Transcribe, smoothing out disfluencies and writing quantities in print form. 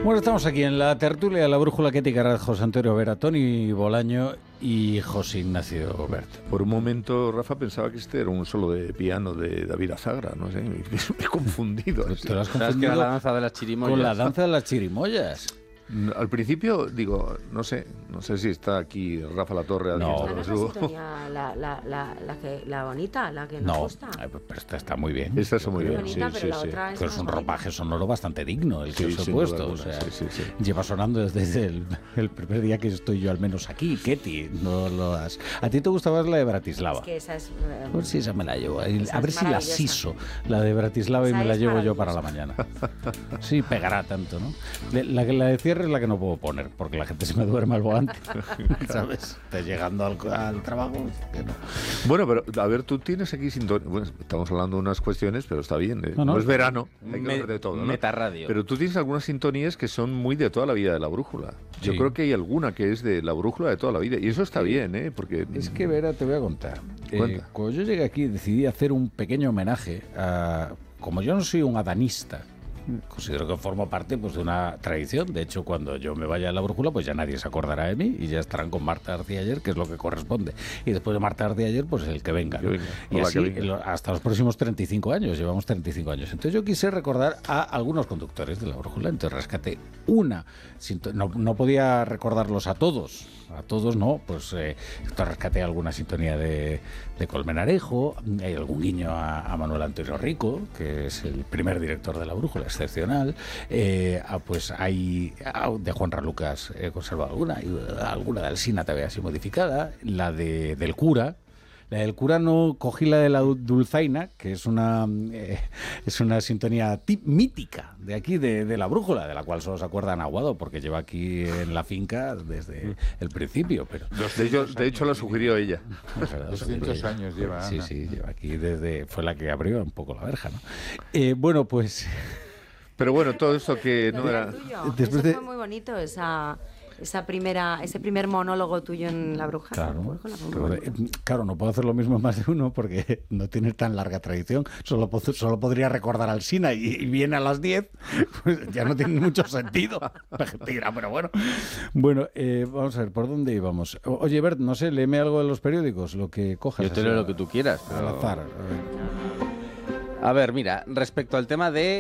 Bueno, estamos aquí en la tertulia de la brújula que ticará José Antonio Vera, Toni Bolaño y José Ignacio Bert. Por un momento, Rafa, pensaba que este era un solo de piano de David Azagra, no sé, me he confundido. ¿Te lo has ¿Sabes que era la danza de las chirimoyas? con la danza de las chirimoyas? Al principio, digo, no sé si está aquí Rafa Latorre. No. Esta no es la sintonía, la bonita, la que nos No, gusta. pero esta está muy bien. Esta está muy Muy bien, bonita, sí, pero sí, la sí. otra Pero es un más bonita. ropaje sonoro bastante digno el que os he sin puesto. duda O sea, alguna, sí. lleva sonando desde el primer día que estoy yo al menos aquí. Ketty, no lo has... ¿A ti te gustaba la de Bratislava? Es que esa es... Pues sí, esa me la llevo. Esa A ver es si la maravillosa. siso, la de Bratislava, y Esa me la es llevo yo para maravillosa. la mañana. Sí, pegará tanto, ¿no? La de cierre es la que no puedo poner, porque la gente se me duerme al volante, ¿sabes? Te llegando al trabajo, que no. Bueno, pero a ver, tú tienes aquí sintonía. Bueno, estamos hablando de unas cuestiones, pero está bien. No, No es verano, hay que Me- ver de todo, ¿no? Metarradio. Pero tú tienes algunas sintonías que son muy de toda la vida de la brújula. Yo Sí. creo que hay alguna que es de la brújula de toda la vida. Y eso está bien, ¿eh? Porque Es que, Vera, te voy a contar. Cuenta. Cuando yo llegué aquí decidí hacer un pequeño homenaje a... Como yo no soy un adanista, considero que formo parte, pues, de una tradición. De hecho, cuando yo me vaya a la brújula, pues ya nadie se acordará de mí y ya estarán con Marta García Ayer, que es lo que corresponde. Y después de Marta García Ayer, pues el que venga, ¿no? Que venga. Y Hola, así que venga. hasta los próximos 35 años. Llevamos 35 años. Entonces yo quise recordar a algunos conductores de la brújula. Entonces rescaté una. No podía recordarlos a todos no, pues rescaté alguna sintonía de Colmenarejo, hay algún guiño a Manuel Antonio Rico, que es el primer director de la brújula, excepcional, pues hay de Juan Ralucas, he conservado alguna de Alsina también así modificada, la del cura. La del cura no cogí la de la Dulzaina, que es una sintonía mítica de aquí, de la brújula, de la cual solo se acuerdan Aguado, porque lleva aquí en la finca desde el principio. Pero de hecho la sugirió ella. 200 años lleva Ana. Sí, lleva aquí fue la que abrió un poco la verja, ¿no? Bueno, pues... Pero bueno, todo eso que no era... Después Eso fue muy bonito, ese primer monólogo tuyo en La Bruja. Claro, no puedo hacer lo mismo en más de uno porque no tiene tan larga tradición. Solo podría recordar al Sina y viene a las 10, pues ya no tiene mucho sentido. La gente dirá, pero bueno. Bueno, vamos a ver, ¿por dónde íbamos? Oye, Bert, no sé, léeme algo de los periódicos, lo que cojas. Yo te así leo lo que tú quieras. al Pero... azar. A ver, mira, respecto al tema de